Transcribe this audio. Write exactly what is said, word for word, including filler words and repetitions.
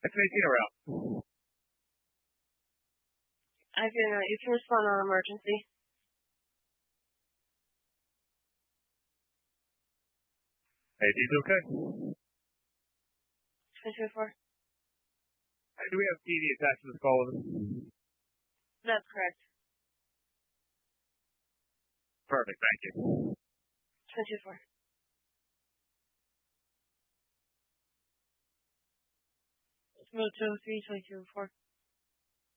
X eighteen around. I can, uh, you can respond on emergency. eighteen's okay. ten two four. Hey, do we have T V attached to this call with us? That's correct. Perfect, thank you. ten two four. Motel three twenty two four.